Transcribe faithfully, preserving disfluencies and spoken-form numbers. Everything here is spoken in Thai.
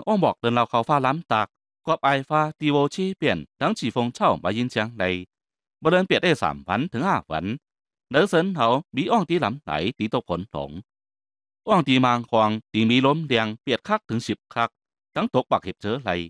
汪莫等老靠花攬達，國愛花地無區變，等起風臭มายินเสียงใดบ่เดินเปียดได้สามวันถึงห้าวันเดินเสินเขามีอ่องตีลำไหลตีตกผลหลงอ่องตีมางควางตีมีล้มแดงเปียดคักถึงสิบคักทั้งตกปักเห็บเจอไหล